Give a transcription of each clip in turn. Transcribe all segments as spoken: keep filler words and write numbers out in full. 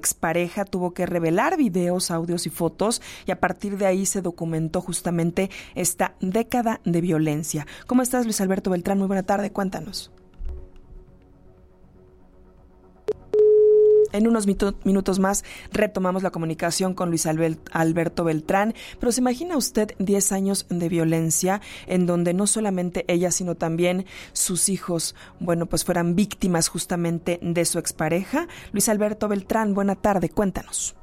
expareja tuvo que revelar videos, audios y fotos, y a partir de ahí se documentó justamente esta década de violencia. ¿Cómo estás, Luis Alberto Beltrán? Muy buena tarde, cuéntanos. En unos minutos más retomamos la comunicación con Luis Alberto Beltrán, pero ¿se imagina usted diez años de violencia en donde no solamente ella, sino también sus hijos, bueno, pues fueran víctimas justamente de su expareja? Luis Alberto Beltrán, buena tarde, cuéntanos.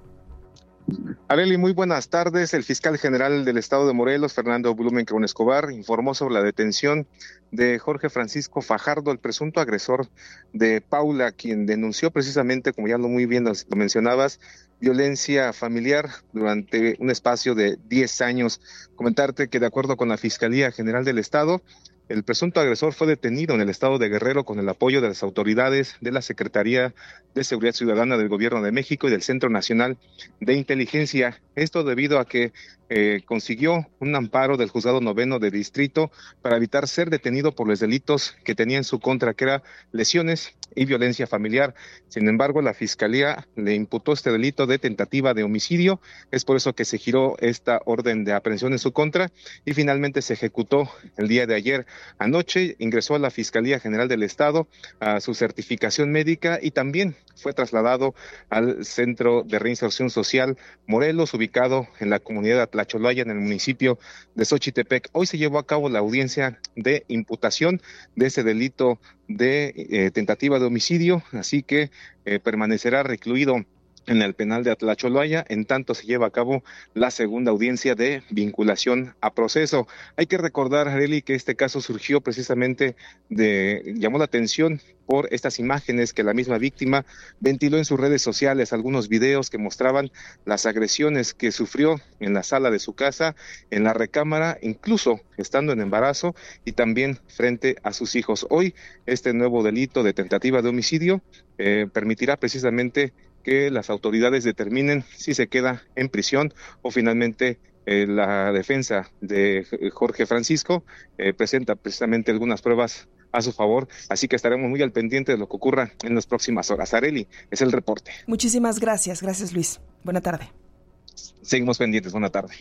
Arely, muy buenas tardes. El fiscal general del estado de Morelos, Fernando Blumenkron Escobar, informó sobre la detención de Jorge Francisco Fajardo, el presunto agresor de Paula, quien denunció precisamente, como ya lo muy bien lo mencionabas, violencia familiar durante un espacio de diez años. Comentarte que de acuerdo con la Fiscalía General del Estado, el presunto agresor fue detenido en el estado de Guerrero con el apoyo de las autoridades de la Secretaría de Seguridad Ciudadana del Gobierno de México y del Centro Nacional de Inteligencia. Esto debido a que eh, consiguió un amparo del Juzgado Noveno de Distrito para evitar ser detenido por los delitos que tenía en su contra, que era lesiones y violencia familiar. Sin embargo, la Fiscalía le imputó este delito de tentativa de homicidio. Es por eso que se giró esta orden de aprehensión en su contra y finalmente se ejecutó el día de ayer. Anoche ingresó a la Fiscalía General del Estado a su certificación médica y también fue trasladado al Centro de Reinserción Social Morelos, ubicado en la comunidad de Atlacholaya, en el municipio de Xochitepec. Hoy se llevó a cabo la audiencia de imputación de ese delito de eh, tentativa de homicidio, así que eh, permanecerá recluido en el penal de Atlacholaya, en tanto se lleva a cabo la segunda audiencia de vinculación a proceso. Hay que recordar, Arely, que este caso surgió precisamente de, llamó la atención por estas imágenes que la misma víctima ventiló en sus redes sociales, algunos videos que mostraban las agresiones que sufrió en la sala de su casa, en la recámara, incluso estando en embarazo y también frente a sus hijos. Hoy, este nuevo delito de tentativa de homicidio eh, permitirá precisamente que las autoridades determinen si se queda en prisión o finalmente eh, la defensa de Jorge Francisco eh, presenta precisamente algunas pruebas a su favor, así que estaremos muy al pendiente de lo que ocurra en las próximas horas. Arely, es el reporte. Muchísimas gracias, gracias Luis. Buena tarde. Seguimos pendientes, buena tarde.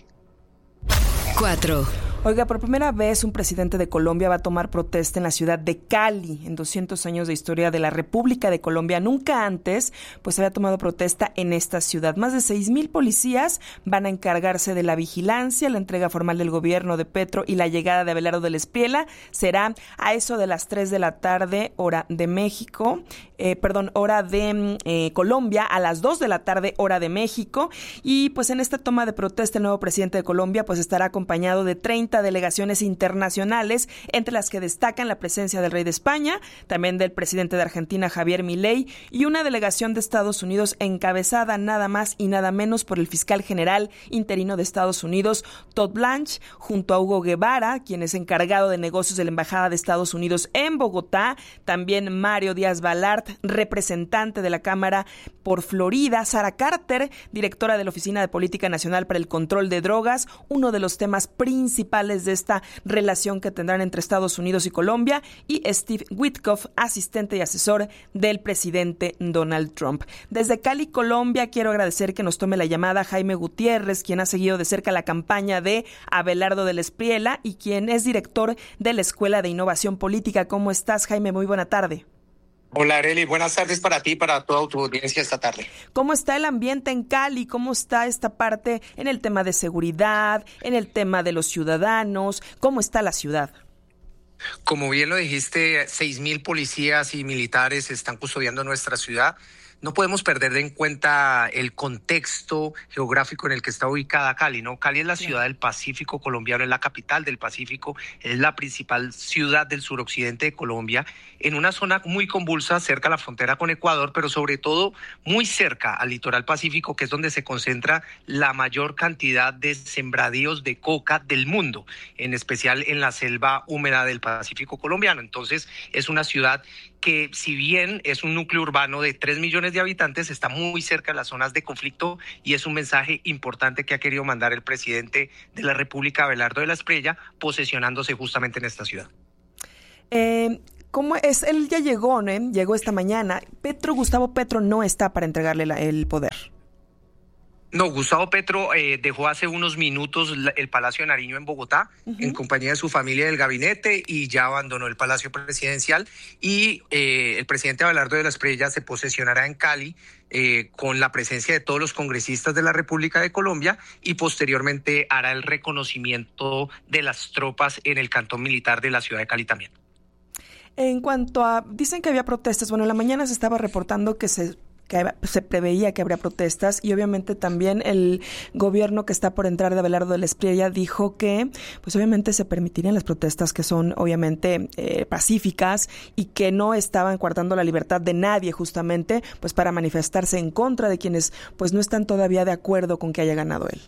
Cuatro. Oiga, por primera vez un presidente de Colombia va a tomar protesta en la ciudad de Cali, en doscientos años de historia de la República de Colombia. Nunca antes, pues, había tomado protesta en esta ciudad. Más de seis mil policías van a encargarse de la vigilancia, la entrega formal del gobierno de Petro y la llegada de Abelardo del Espriella será a eso de las tres de la tarde, hora de México, eh, perdón, hora de eh, Colombia, a las dos de la tarde, hora de México. Y pues en esta toma de protesta, el nuevo presidente de Colombia pues estará acompañado de treinta delegaciones internacionales, entre las que destacan la presencia del rey de España, también del presidente de Argentina, Javier Milei, y una delegación de Estados Unidos encabezada nada más y nada menos por el fiscal general interino de Estados Unidos, Todd Blanche, junto a Hugo Guevara, quien es encargado de negocios de la Embajada de Estados Unidos en Bogotá, también Mario Díaz Balart, representante de la Cámara por Florida, Sara Carter, directora de la Oficina de Política Nacional para el Control de Drogas, uno de los temas principales de esta relación que tendrán entre Estados Unidos y Colombia, y Steve Witkoff, asistente y asesor del presidente Donald Trump. Desde Cali, Colombia, quiero agradecer que nos tome la llamada Jaime Gutiérrez, quien ha seguido de cerca la campaña de Abelardo del Espriella y quien es director de la Escuela de Innovación Política. ¿Cómo estás, Jaime? Muy buena tarde. Hola, Arely, buenas tardes para ti y para toda tu audiencia esta tarde. ¿Cómo está el ambiente en Cali? ¿Cómo está esta parte en el tema de seguridad, en el tema de los ciudadanos? ¿Cómo está la ciudad? Como bien lo dijiste, seis mil policías y militares están custodiando nuestra ciudad. No podemos perder en cuenta el contexto geográfico en el que está ubicada Cali, ¿no? Cali es la ciudad del Pacífico colombiano, es la capital del Pacífico, es la principal ciudad del suroccidente de Colombia, en una zona muy convulsa cerca a la frontera con Ecuador, pero sobre todo muy cerca al litoral pacífico, que es donde se concentra la mayor cantidad de sembradíos de coca del mundo, en especial en la selva húmeda del Pacífico colombiano. Entonces, es una ciudad que, si bien es un núcleo urbano de tres millones de habitantes, está muy cerca de las zonas de conflicto y es un mensaje importante que ha querido mandar el presidente de la República, Abelardo de la Espriella, posesionándose justamente en esta ciudad. Eh, ¿cómo es? Él ya llegó, ¿no? Llegó esta mañana. Petro, Gustavo Petro no está para entregarle la, el poder. No, Gustavo Petro eh, dejó hace unos minutos la, el Palacio de Nariño en Bogotá, uh-huh. en compañía de su familia y del gabinete, y ya abandonó el Palacio Presidencial, y eh, el presidente Abelardo de la Espriella se posesionará en Cali eh, con la presencia de todos los congresistas de la República de Colombia, y posteriormente hará el reconocimiento de las tropas en el cantón militar de la ciudad de Cali también. En cuanto a, dicen que había protestas, bueno, en la mañana se estaba reportando que se... que se preveía que habría protestas, y obviamente también el gobierno que está por entrar de Abelardo de la Espriella dijo que pues obviamente se permitirían las protestas, que son obviamente eh, pacíficas, y que no estaban coartando la libertad de nadie, justamente pues para manifestarse en contra de quienes pues no están todavía de acuerdo con que haya ganado él.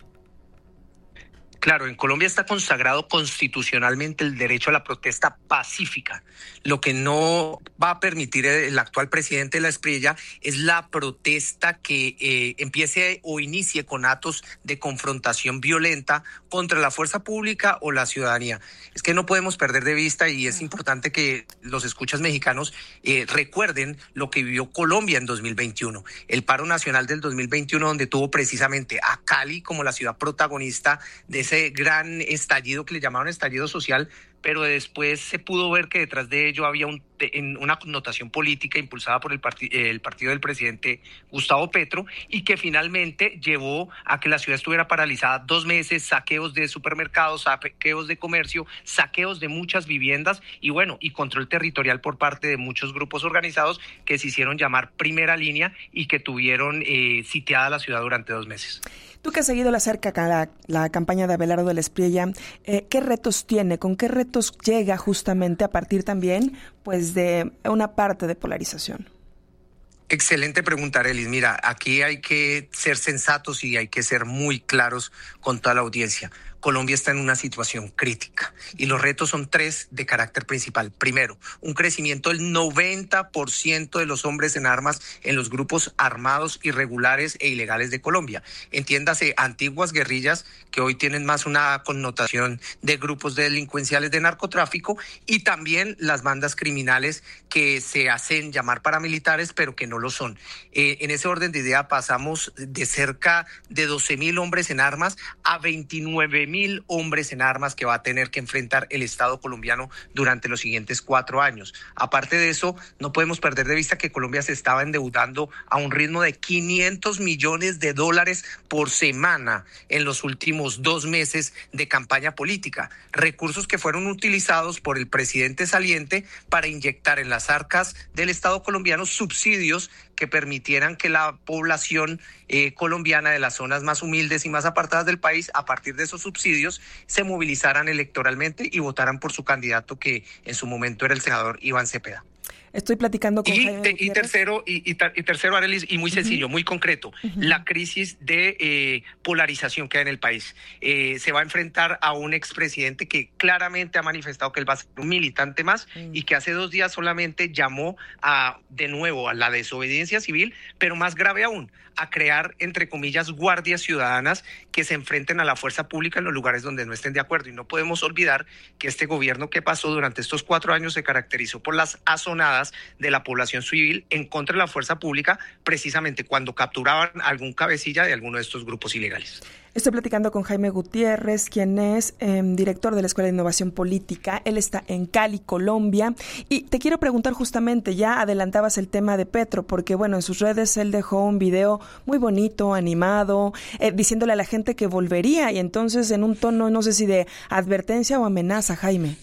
Claro, en Colombia está consagrado constitucionalmente el derecho a la protesta pacífica. Lo que no va a permitir el actual presidente de la Espriella es la protesta que eh, empiece o inicie con actos de confrontación violenta contra la fuerza pública o la ciudadanía. Es que no podemos perder de vista, y es importante que los escuchas mexicanos eh, recuerden lo que vivió Colombia en dos mil veintiuno. El paro nacional del dos mil veintiuno, donde tuvo precisamente a Cali como la ciudad protagonista de ese gran estallido que le llamaron estallido social, pero después se pudo ver que detrás de ello había un, una connotación política impulsada por el, parti, el partido del presidente Gustavo Petro, y que finalmente llevó a que la ciudad estuviera paralizada dos meses, saqueos de supermercados, saqueos de comercio, saqueos de muchas viviendas, y bueno, y control territorial por parte de muchos grupos organizados que se hicieron llamar Primera Línea y que tuvieron eh, sitiada la ciudad durante dos meses. Tú que has seguido la cerca la, la campaña de Abelardo de la Espriella, eh, ¿qué retos tiene? ¿Con qué retos llega justamente a partir también pues de una parte de polarización? Excelente pregunta, Arelis. Mira, aquí hay que ser sensatos y hay que ser muy claros con toda la audiencia. Colombia está en una situación crítica y los retos son tres de carácter principal. Primero, un crecimiento del noventa por ciento de los hombres en armas en los grupos armados irregulares e ilegales de Colombia. Entiéndase, antiguas guerrillas que hoy tienen más una connotación de grupos delincuenciales de narcotráfico, y también las bandas criminales que se hacen llamar paramilitares pero que no lo son. Eh, en ese orden de idea pasamos de cerca de doce mil hombres en armas a veintinueve mil hombres en armas que va a tener que enfrentar el Estado colombiano durante los siguientes cuatro años. Aparte de eso, no podemos perder de vista que Colombia se estaba endeudando a un ritmo de quinientos millones de dólares por semana en los últimos dos meses de campaña política. Recursos que fueron utilizados por el presidente saliente para inyectar en las arcas del Estado colombiano subsidios que permitieran que la población eh, colombiana de las zonas más humildes y más apartadas del país, a partir de esos subsidios, se movilizaran electoralmente y votaran por su candidato, que en su momento era el senador Iván Cepeda. Estoy platicando con y, Jaime te, y tercero, y, y, y tercero, Arelis, y muy sencillo, uh-huh. muy concreto, uh-huh. la crisis de eh, polarización que hay en el país. Eh, se va a enfrentar a un expresidente que claramente ha manifestado que él va a ser un militante más, uh-huh. y que hace dos días solamente llamó a, de nuevo, a la desobediencia civil, pero más grave aún, a crear, entre comillas, guardias ciudadanas que se enfrenten a la fuerza pública en los lugares donde no estén de acuerdo. Y no podemos olvidar que este gobierno que pasó durante estos cuatro años se caracterizó por las azonadas de la población civil en contra de la fuerza pública, precisamente cuando capturaban algún cabecilla de alguno de estos grupos ilegales. Estoy platicando con Jaime Gutiérrez, quien es eh, director de la Escuela de Innovación Política. Él está en Cali, Colombia. Y te quiero preguntar justamente, ya adelantabas el tema de Petro, porque bueno, en sus redes él dejó un video muy bonito, animado, eh, diciéndole a la gente que volvería, y entonces en un tono, no sé si de advertencia o amenaza, Jaime.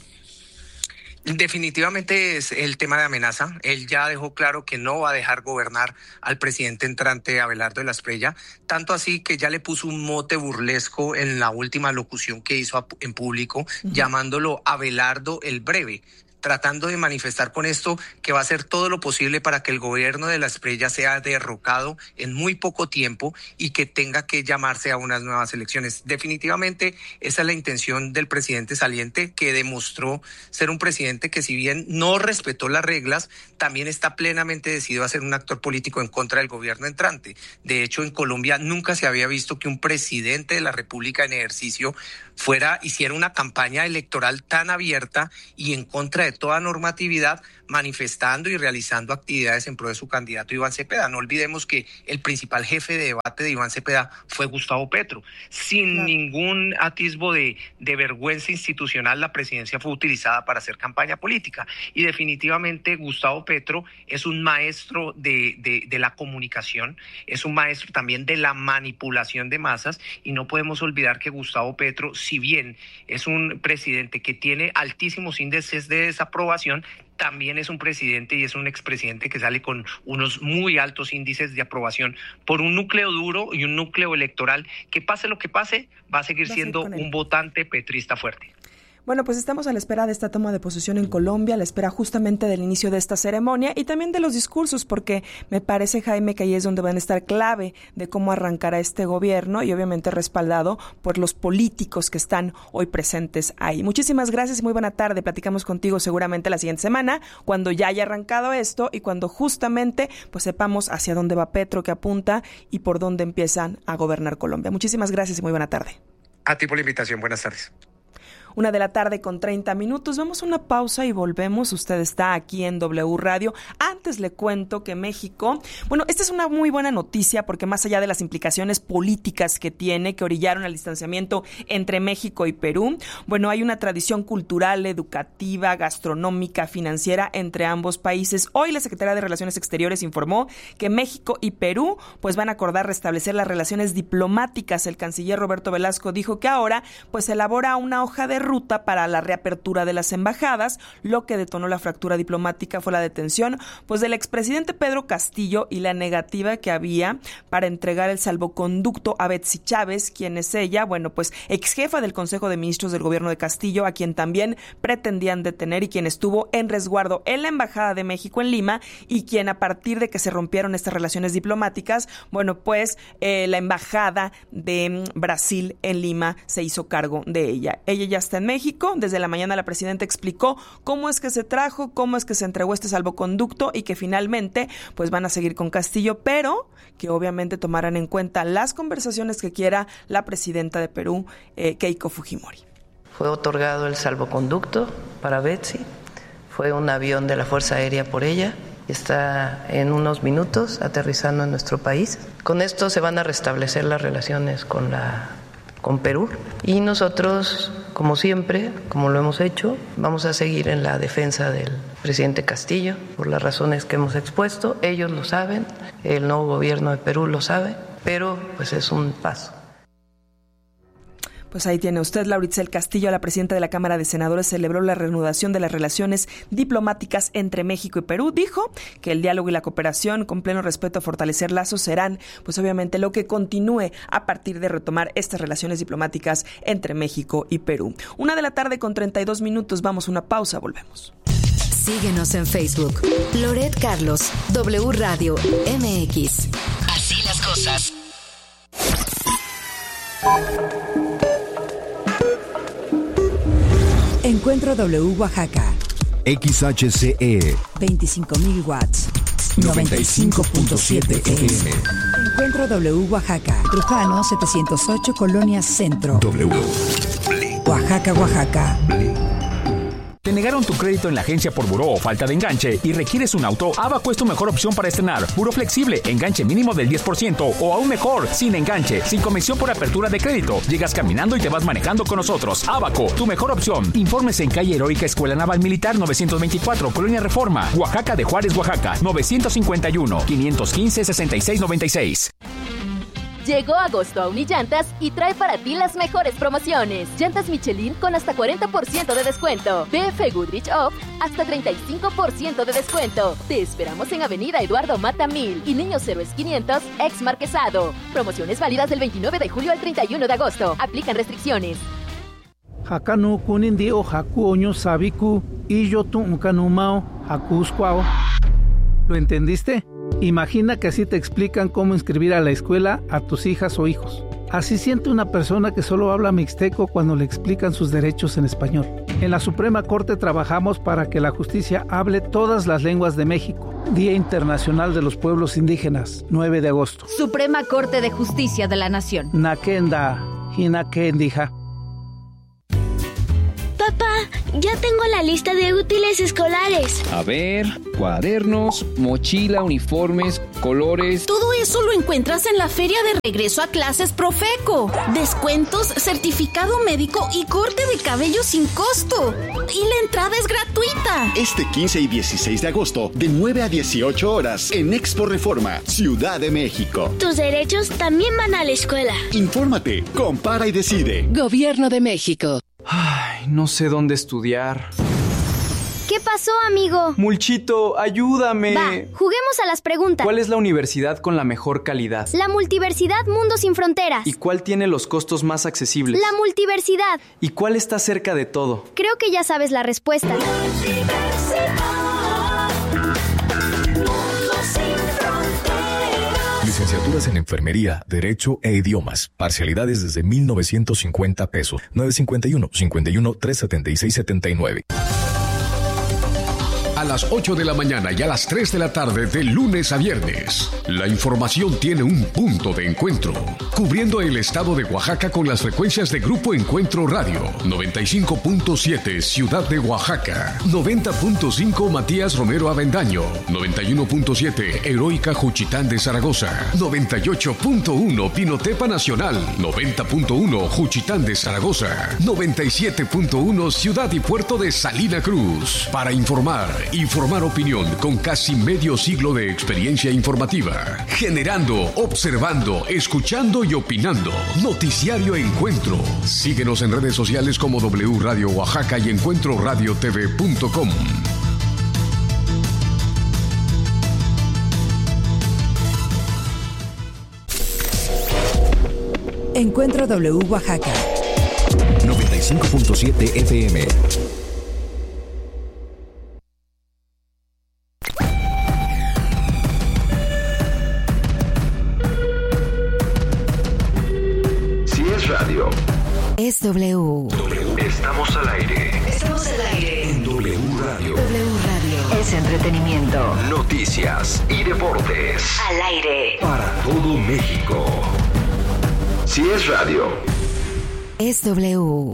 Definitivamente es el tema de amenaza. Él ya dejó claro que no va a dejar gobernar al presidente entrante Abelardo de la Espriella, tanto así que ya le puso un mote burlesco en la última locución que hizo en público, uh-huh. llamándolo Abelardo el Breve, tratando de manifestar con esto que va a hacer todo lo posible para que el gobierno de la Espriella sea derrocado en muy poco tiempo y que tenga que llamarse a unas nuevas elecciones. Definitivamente esa es la intención del presidente saliente, que demostró ser un presidente que, si bien no respetó las reglas, también está plenamente decidido a ser un actor político en contra del gobierno entrante. De hecho, en Colombia nunca se había visto que un presidente de la República en ejercicio fuera, hiciera una campaña electoral tan abierta y en contra de toda normatividad, manifestando y realizando actividades en pro de su candidato Iván Cepeda. No olvidemos que el principal jefe de debate de Iván Cepeda fue Gustavo Petro. Sin claro. ningún atisbo de, de vergüenza institucional, la presidencia fue utilizada para hacer campaña política. Y definitivamente Gustavo Petro es un maestro de, de, de la comunicación, es un maestro también de la manipulación de masas, y no podemos olvidar que Gustavo Petro, si bien es un presidente que tiene altísimos índices de desaprobación, también es un presidente y es un expresidente que sale con unos muy altos índices de aprobación por un núcleo duro y un núcleo electoral que, pase lo que pase, va a seguir siendo un votante petrista fuerte. Bueno, pues estamos a la espera de esta toma de posesión en Colombia, a la espera justamente del inicio de esta ceremonia y también de los discursos, porque me parece, Jaime, que ahí es donde van a estar clave de cómo arrancará este gobierno y obviamente respaldado por los políticos que están hoy presentes ahí. Muchísimas gracias y muy buena tarde. Platicamos contigo seguramente la siguiente semana, cuando ya haya arrancado esto y cuando justamente pues sepamos hacia dónde va Petro, que apunta y por dónde empiezan a gobernar Colombia. Muchísimas gracias y muy buena tarde. A ti por la invitación. Buenas tardes. Una de la tarde con treinta minutos. Vamos a una pausa y volvemos. Usted está aquí en W Radio. Antes le cuento que México... Bueno, esta es una muy buena noticia porque más allá de las implicaciones políticas que tiene, que orillaron al distanciamiento entre México y Perú, bueno, hay una tradición cultural, educativa, gastronómica, financiera entre ambos países. Hoy la Secretaría de Relaciones Exteriores informó que México y Perú pues van a acordar restablecer las relaciones diplomáticas. El canciller Roberto Velasco dijo que ahora pues elabora una hoja de ruta para la reapertura de las embajadas. Lo que detonó la fractura diplomática fue la detención pues del expresidente Pedro Castillo y la negativa que había para entregar el salvoconducto a Betsy Chávez, quien es ella, bueno, pues ex jefa del Consejo de Ministros del gobierno de Castillo, a quien también pretendían detener y quien estuvo en resguardo en la Embajada de México en Lima y quien a partir de que se rompieron estas relaciones diplomáticas, bueno, pues eh, la Embajada de Brasil en Lima se hizo cargo de ella. Ella ya está en México. Desde la mañana la presidenta explicó cómo es que se trajo, cómo es que se entregó este salvoconducto y que finalmente pues van a seguir con Castillo, pero que obviamente tomarán en cuenta las conversaciones que quiera la presidenta de Perú, eh, Keiko Fujimori. Fue otorgado el salvoconducto para Betsy, fue un avión de la Fuerza Aérea por ella, está en unos minutos aterrizando en nuestro país. Con esto se van a restablecer las relaciones con la con Perú y nosotros, como siempre, como lo hemos hecho, vamos a seguir en la defensa del presidente Castillo por las razones que hemos expuesto. Ellos lo saben, el nuevo gobierno de Perú lo sabe, pero pues es un paso. Pues ahí tiene usted, Lauritzel Castillo, la presidenta de la Cámara de Senadores, celebró la reanudación de las relaciones diplomáticas entre México y Perú. Dijo que el diálogo y la cooperación, con pleno respeto a fortalecer lazos, serán, pues obviamente, lo que continúe a partir de retomar estas relaciones diplomáticas entre México y Perú. Una de la tarde con treinta y dos minutos. Vamos a una pausa, volvemos. Síguenos en Facebook. Loret Carlos, W Radio M X. Así las cosas. Encuentro W Oaxaca. X H C E. veinticinco mil watts. noventa y cinco punto siete F M. Encuentro W Oaxaca. Trujano setecientos ocho, Colonia Centro. W. Oaxaca, Oaxaca. ¿Te negaron tu crédito en la agencia por buró o falta de enganche y requieres un auto? Abaco es tu mejor opción para estrenar. Buró flexible, enganche mínimo del diez por ciento o aún mejor, sin enganche, sin comisión por apertura de crédito. Llegas caminando y te vas manejando con nosotros. Abaco, tu mejor opción. Informes en calle Heroica Escuela Naval Militar novecientos veinticuatro, Colonia Reforma, Oaxaca de Juárez, Oaxaca, novecientos cincuenta y uno, quinientos quince, sesenta y seis noventa y seis. Llegó agosto a Unillantas y trae para ti las mejores promociones. Llantas Michelin con hasta cuarenta por ciento de descuento. B F Goodrich Off hasta treinta y cinco por ciento de descuento. Te esperamos en Avenida Eduardo Mata mil y Niños Héroes quinientos, ex Marquesado. Promociones válidas del veintinueve de julio al treinta y uno de agosto. Aplican restricciones. Hakanu kunindio haku oño sabiku y yo tu unkanumao hakuskwao. ¿Lo entendiste? Imagina que así te explican cómo inscribir a la escuela a tus hijas o hijos. Así siente una persona que solo habla mixteco cuando le explican sus derechos en español. En la Suprema Corte trabajamos para que la justicia hable todas las lenguas de México. Día Internacional de los Pueblos Indígenas, nueve de agosto. Suprema Corte de Justicia de la Nación. Nakenda, Hinakendija. Papá, Ya tengo la lista de útiles escolares. A ver, cuadernos, mochila, uniformes, colores. Todo eso lo encuentras en la feria de regreso a clases Profeco. Descuentos, certificado médico y corte de cabello sin costo. Y la entrada es gratuita. Este quince y dieciséis de agosto, de nueve a dieciocho horas, en Expo Reforma, Ciudad de México. Tus derechos también van a la escuela. Infórmate, compara y decide. Gobierno de México. Ay, no sé dónde estudiar. ¿Qué pasó, amigo? Mulchito, ayúdame. Va, juguemos a las preguntas. ¿Cuál es la universidad con la mejor calidad? La Multiversidad Mundo Sin Fronteras. ¿Y cuál tiene los costos más accesibles? La Multiversidad. ¿Y cuál está cerca de todo? Creo que ya sabes la respuesta. Licenciaturas en Enfermería, Derecho e Idiomas. Parcialidades desde mil novecientos cincuenta pesos. nueve cinco uno, cincuenta y uno, trescientos setenta y seis, setenta y nueve. A las ocho de la mañana y a las tres de la tarde de lunes a viernes. La información tiene un punto de encuentro. Cubriendo el estado de Oaxaca con las frecuencias de Grupo Encuentro Radio. noventa y cinco punto siete Ciudad de Oaxaca. noventa punto cinco Matías Romero Avendaño. noventa y uno punto siete Heroica Juchitán de Zaragoza. noventa y ocho punto uno Pinotepa Nacional. noventa punto uno Juchitán de Zaragoza. noventa y siete punto uno Ciudad y Puerto de Salina Cruz. Para informar y formar opinión con casi medio siglo de experiencia informativa. Generando, observando, escuchando y opinando. Noticiario Encuentro. Síguenos en redes sociales como W Radio Oaxaca y encuentro radio t v punto com. Encuentro W Oaxaca. noventa y cinco punto siete F M. Radio. Es W. Estamos al aire. Estamos al aire. En W Radio. W Radio. Es entretenimiento. Noticias y deportes. Al aire. Para todo México. Si es radio. Es W.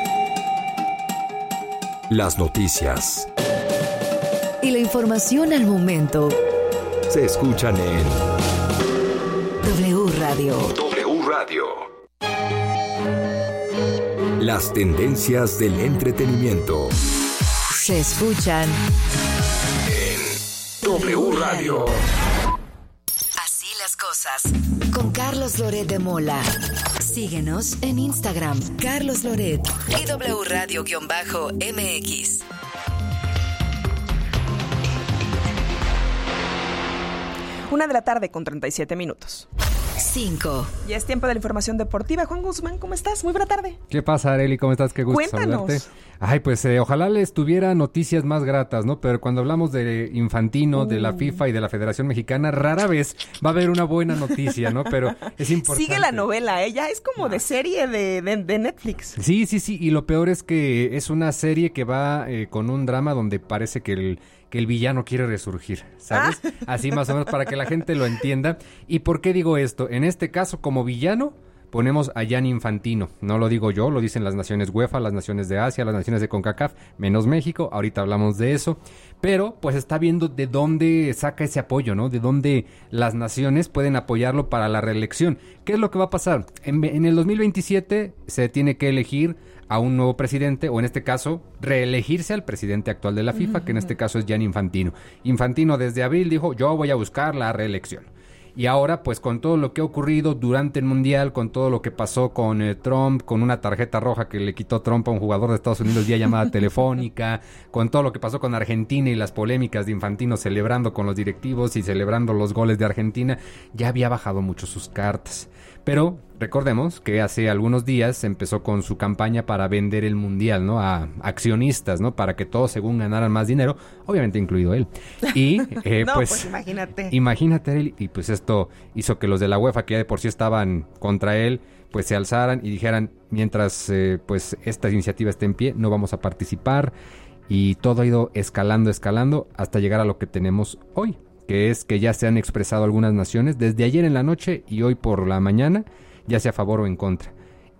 Las noticias. Y la información al momento. Se escuchan en W Radio. W Radio. Las tendencias del entretenimiento se escuchan en W Radio. Así las cosas. Con Carlos Loret de Mola. Síguenos en Instagram, Carlos Loret y W Radio-M X. Una de la tarde con treinta y siete minutos. cinco. Ya es tiempo de la información deportiva. Juan Guzmán, ¿cómo estás? Muy buena tarde. ¿Qué pasa, Arely? ¿Cómo estás? Qué gusto Cuéntanos. saludarte. Ay, pues eh, ojalá les tuviera noticias más gratas, ¿no? Pero cuando hablamos de Infantino, uh. de la FIFA y de la Federación Mexicana, rara vez va a haber una buena noticia, ¿no? Pero es importante. Sigue la novela, ¿eh? Ya es como de serie de, de, de Netflix. Sí, sí, sí. Y lo peor es que es una serie que va eh, con un drama donde parece que el... que el villano quiere resurgir, ¿sabes? Ah. Así más o menos para que la gente lo entienda. ¿Y por qué digo esto? En este caso, como villano, ponemos a Gianni Infantino. No lo digo yo, lo dicen las naciones UEFA, las naciones de Asia, las naciones de CONCACAF, menos México. Ahorita hablamos de eso. Pero, pues está viendo de dónde saca ese apoyo, ¿no? De dónde las naciones pueden apoyarlo para la reelección. ¿Qué es lo que va a pasar? En, en el dos mil veintisiete se tiene que elegir a un nuevo presidente, o en este caso, reelegirse al presidente actual de la FIFA, uh-huh. que en este caso es Gianni Infantino. Infantino desde abril dijo, yo voy a buscar la reelección. Y ahora, pues con todo lo que ha ocurrido durante el Mundial, con todo lo que pasó con eh, Trump, con una tarjeta roja que le quitó Trump a un jugador de Estados Unidos vía llamada telefónica, con todo lo que pasó con Argentina y las polémicas de Infantino celebrando con los directivos y celebrando los goles de Argentina, ya había bajado mucho sus cartas. Pero recordemos que hace algunos días empezó con su campaña para vender el Mundial, ¿no? A accionistas, ¿no? Para que todos según ganaran más dinero, obviamente incluido él. Y eh, no, pues, pues imagínate. Imagínate él, y pues esto hizo que los de la UEFA, que ya de por sí estaban contra él, pues se alzaran y dijeran, mientras eh, pues esta iniciativa esté en pie, no vamos a participar. Y todo ha ido escalando, escalando, hasta llegar a lo que tenemos hoy, que es que ya se han expresado algunas naciones desde ayer en la noche y hoy por la mañana, ya sea a favor o en contra.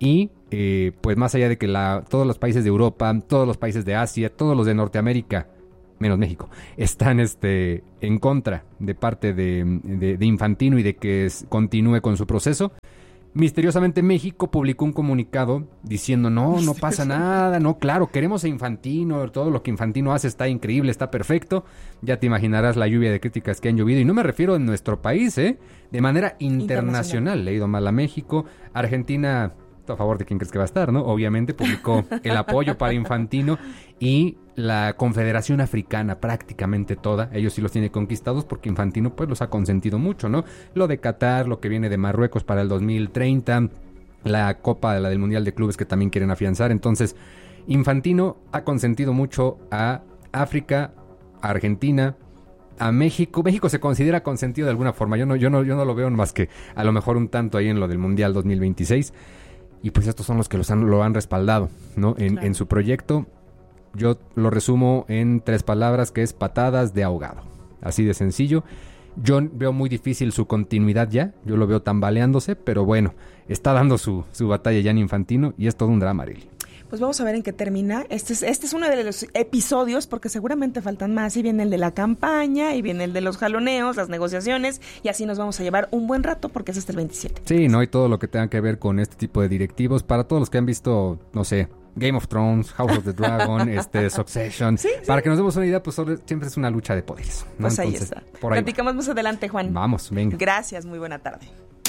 Y eh, pues más allá de que la, todos los países de Europa, todos los países de Asia, todos los de Norteamérica, menos México, están este, en contra de parte de, de, de Infantino y de que es, continúe con su proceso, misteriosamente México publicó un comunicado diciendo no, no pasa nada, no, claro, queremos a Infantino, todo lo que Infantino hace está increíble, está perfecto. Ya te imaginarás la lluvia de críticas que han llovido, y no me refiero en nuestro país, ¿eh? De manera internacional. internacional. Le ha ido mal a México, Argentina... a favor de quién crees que va a estar, ¿no? Obviamente publicó el apoyo para Infantino, y la Confederación Africana prácticamente toda, ellos sí los tiene conquistados porque Infantino pues los ha consentido mucho, ¿no? Lo de Qatar, lo que viene de Marruecos para el dos mil treinta, la Copa la del Mundial de Clubes que también quieren afianzar. Entonces, Infantino ha consentido mucho a África, a Argentina, a México. México se considera consentido de alguna forma. Yo no, yo no, yo no lo veo más que a lo mejor un tanto ahí en lo del Mundial dos mil veintiséis. Y pues estos son los que los han, lo han respaldado, ¿no? En, claro. en su proyecto, yo lo resumo en tres palabras, que es patadas de ahogado. Así de sencillo. Yo veo muy difícil su continuidad ya. Yo lo veo tambaleándose, pero bueno, está dando su, su batalla ya en Infantino, y es todo un drama, Arely. Pues vamos a ver en qué termina. Este es, este es uno de los episodios, porque seguramente faltan más. Y viene el de la campaña, y viene el de los jaloneos, las negociaciones, y así nos vamos a llevar un buen rato, porque es hasta el veintisiete. Sí, ¿no? Y todo lo que tenga que ver con este tipo de directivos, para todos los que han visto, no sé, Game of Thrones, House of the Dragon, este, Succession. ¿Sí? Sí. Para que nos demos una idea, pues sobre, siempre es una lucha de poderes, ¿no? Pues Entonces, ahí está. Por ahí Platicamos va. Más adelante, Juan. Vamos, venga. Gracias, muy buena tarde.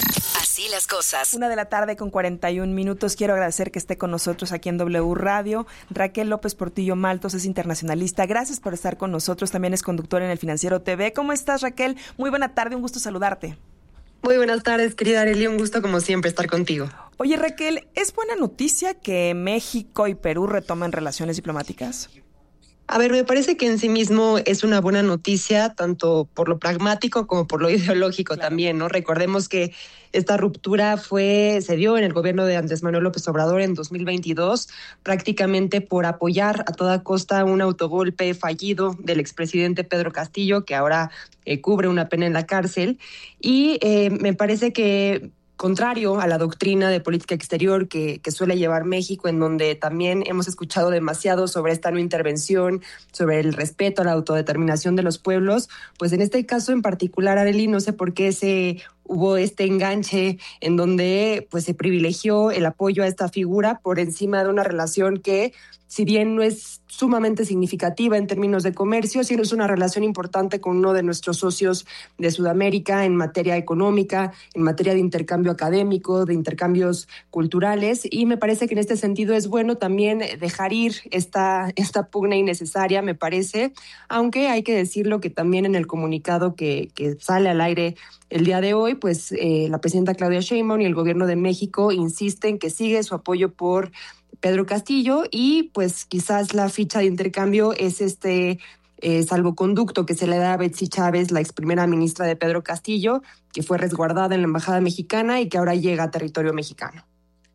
Así las cosas. Una de la tarde con cuarenta y un minutos. Quiero agradecer que esté con nosotros aquí en W Radio. Raquel López Portillo Maltos es internacionalista. Gracias por estar con nosotros. También es conductora en El Financiero T V. ¿Cómo estás, Raquel? Muy buena tarde, un gusto saludarte. Muy buenas tardes, querida Arely. Un gusto, como siempre, estar contigo. Oye, Raquel, ¿es buena noticia que México y Perú retomen relaciones diplomáticas? A ver, me parece que en sí mismo es una buena noticia, tanto por lo pragmático como por lo ideológico, claro. También, ¿no? Recordemos que esta ruptura fue, se dio en el gobierno de Andrés Manuel López Obrador en dos mil veintidós, prácticamente por apoyar a toda costa un autogolpe fallido del expresidente Pedro Castillo, que ahora eh, cubre una pena en la cárcel. Y eh, me parece que, contrario a la doctrina de política exterior que, que suele llevar México, en donde también hemos escuchado demasiado sobre esta no intervención, sobre el respeto a la autodeterminación de los pueblos, pues en este caso en particular, Arely, no sé por qué se hubo este enganche en donde pues se privilegió el apoyo a esta figura por encima de una relación que, si bien no es sumamente significativa en términos de comercio, sí es una relación importante con uno de nuestros socios de Sudamérica en materia económica, en materia de intercambio académico, de intercambios culturales, y me parece que en este sentido es bueno también dejar ir esta, esta pugna innecesaria, me parece, aunque hay que decirlo que también en el comunicado que, que sale al aire el día de hoy, pues eh, la presidenta Claudia Sheinbaum y el gobierno de México insisten que sigue su apoyo por Pedro Castillo, y pues quizás la ficha de intercambio es este eh, salvoconducto que se le da a Betsy Chávez, la ex primera ministra de Pedro Castillo, que fue resguardada en la embajada mexicana y que ahora llega a territorio mexicano.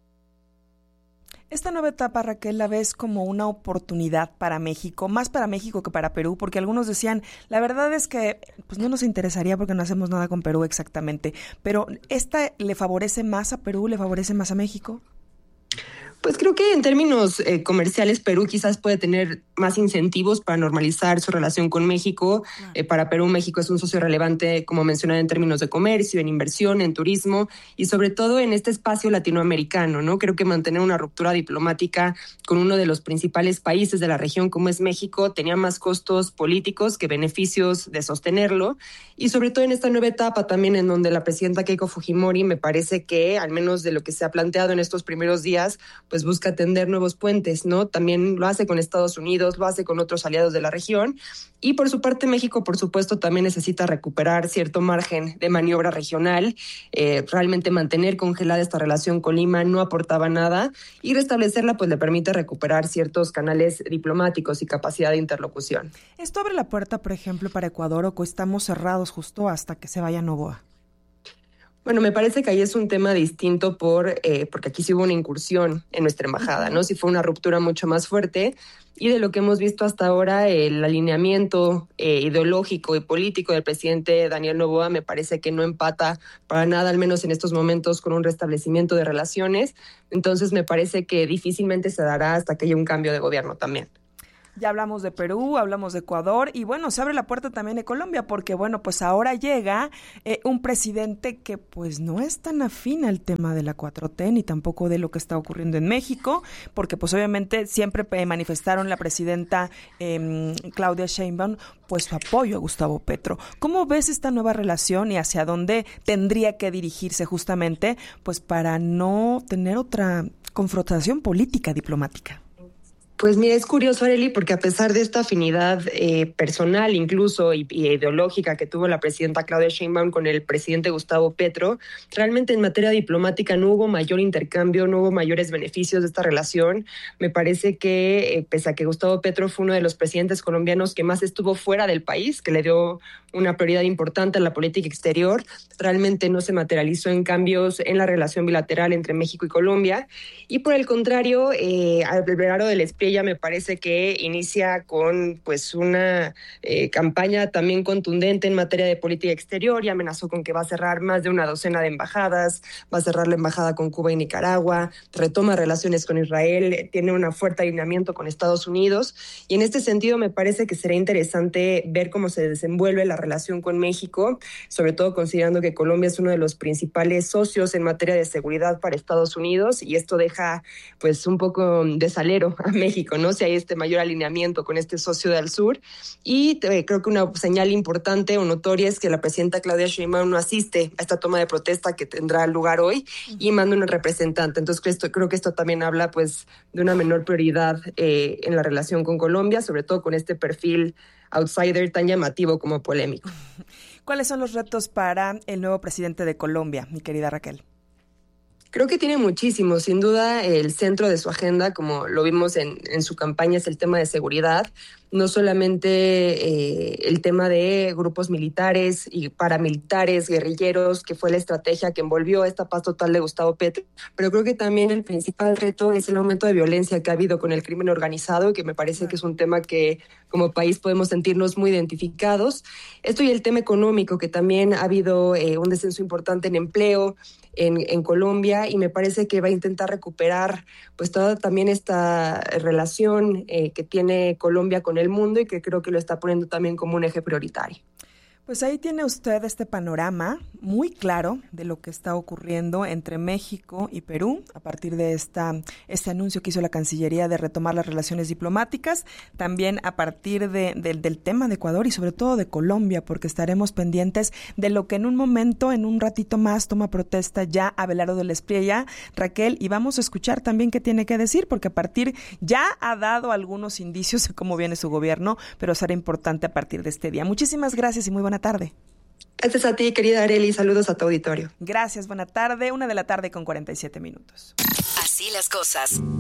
Esta nueva etapa, Raquel, la ves como una oportunidad para México, más para México que para Perú, porque algunos decían, la verdad es que pues no nos interesaría porque no hacemos nada con Perú exactamente, pero ¿esta le favorece más a Perú, le favorece más a México? Pues creo que en términos eh, comerciales Perú quizás puede tener más incentivos para normalizar su relación con México. Claro. Eh, para Perú, México es un socio relevante, como mencioné, en términos de comercio, en inversión, en turismo y sobre todo en este espacio latinoamericano, ¿no? Creo que mantener una ruptura diplomática con uno de los principales países de la región como es México tenía más costos políticos que beneficios de sostenerlo, y sobre todo en esta nueva etapa también en donde la presidenta Keiko Fujimori me parece que, al menos de lo que se ha planteado en estos primeros días, pues busca tender nuevos puentes, ¿no? También lo hace con Estados Unidos, lo hace con otros aliados de la región, y por su parte México, por supuesto, también necesita recuperar cierto margen de maniobra regional. Eh, realmente mantener congelada esta relación con Lima no aportaba nada, y restablecerla pues le permite recuperar ciertos canales diplomáticos y capacidad de interlocución. ¿Esto abre la puerta, por ejemplo, para Ecuador, o estamos cerrados justo hasta que se vaya Noboa? Bueno, me parece que ahí es un tema distinto por eh, porque aquí sí hubo una incursión en nuestra embajada, ¿no? Sí fue una ruptura mucho más fuerte y de lo que hemos visto hasta ahora, el alineamiento eh, ideológico y político del presidente Daniel Noboa me parece que no empata para nada, al menos en estos momentos, con un restablecimiento de relaciones. Entonces me parece que difícilmente se dará hasta que haya un cambio de gobierno también. Ya hablamos de Perú, hablamos de Ecuador y bueno, se abre la puerta también de Colombia porque bueno, pues ahora llega eh, un presidente que pues no es tan afín al tema de la cuatro T ni tampoco de lo que está ocurriendo en México, porque pues obviamente siempre manifestaron la presidenta eh, Claudia Sheinbaum pues su apoyo a Gustavo Petro. ¿Cómo ves esta nueva relación y hacia dónde tendría que dirigirse justamente pues para no tener otra confrontación política diplomática? Pues mira, es curioso, Arely, porque a pesar de esta afinidad eh, personal incluso y, y ideológica que tuvo la presidenta Claudia Sheinbaum con el presidente Gustavo Petro, realmente en materia diplomática no hubo mayor intercambio, no hubo mayores beneficios de esta relación. Me parece que, eh, pese a que Gustavo Petro fue uno de los presidentes colombianos que más estuvo fuera del país, que le dio una prioridad importante a la política exterior, realmente no se materializó en cambios en la relación bilateral entre México y Colombia. Y por el contrario, eh, Alvarado del Espriella me parece que inicia con pues una eh, campaña también contundente en materia de política exterior y amenazó con que va a cerrar más de una docena de embajadas, va a cerrar la embajada con Cuba y Nicaragua, retoma relaciones con Israel, tiene un fuerte alineamiento con Estados Unidos y en este sentido me parece que será interesante ver cómo se desenvuelve la relación con México, sobre todo considerando que Colombia es uno de los principales socios en materia de seguridad para Estados Unidos y esto deja pues un poco de salero a México, ¿no? Si hay este mayor alineamiento con este socio del sur. Y eh, creo que una señal importante o notoria es que la presidenta Claudia Sheinbaum no asiste a esta toma de protesta que tendrá lugar hoy y manda una representante. Entonces esto, creo que esto también habla pues de una menor prioridad eh, en la relación con Colombia, sobre todo con este perfil outsider tan llamativo como polémico. ¿Cuáles son los retos para el nuevo presidente de Colombia, mi querida Raquel? Creo que tiene muchísimo. Sin duda, el centro de su agenda, como lo vimos en, en su campaña, es el tema de seguridad. No solamente eh, el tema de grupos militares y paramilitares, guerrilleros, que fue la estrategia que envolvió esta paz total de Gustavo Petro, pero creo que también el principal reto es el aumento de violencia que ha habido con el crimen organizado, que me parece que es un tema que como país podemos sentirnos muy identificados. Esto y el tema económico, que también ha habido eh, un descenso importante en empleo en, en Colombia, y me parece que va a intentar recuperar pues toda también esta relación eh, que tiene Colombia con el mundo y que creo que lo está poniendo también como un eje prioritario. Pues ahí tiene usted este panorama muy claro de lo que está ocurriendo entre México y Perú a partir de esta este anuncio que hizo la Cancillería de retomar las relaciones diplomáticas, también a partir de, de, del tema de Ecuador y sobre todo de Colombia, porque estaremos pendientes de lo que en un momento, en un ratito más, toma protesta ya Abelardo del Espriella, Raquel, y vamos a escuchar también qué tiene que decir, porque a partir ya ha dado algunos indicios de cómo viene su gobierno, pero será importante a partir de este día. Muchísimas gracias y muy buena tarde. Gracias a ti, querida Arely. Saludos a tu auditorio. Gracias, buena tarde. Una de la tarde con cuarenta y siete minutos. Así las cosas.